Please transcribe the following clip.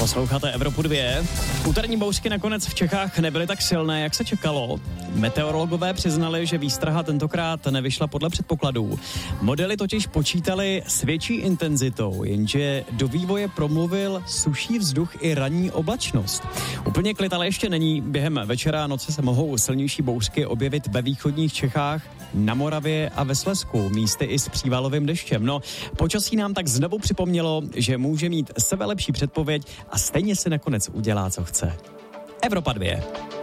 Posloucháte Evropu 2. Úterní bouřky nakonec v Čechách nebyly tak silné, jak se čekalo. Meteorologové přiznali, že výstraha tentokrát nevyšla podle předpokladů. Modely totiž počítali s větší intenzitou, jenže do vývoje promluvil sušší vzduch i ranní oblačnost. Úplně klid ale ještě není. Během večera a noci se mohou silnější bouřky objevit ve východních Čechách, na Moravě a ve Slezsku, místy i s přívalovým deštěm. No, počasí nám tak znovu připomnělo, že může mít sebelepší předpověď a stejně si nakonec udělá, co chce. Evropa 2.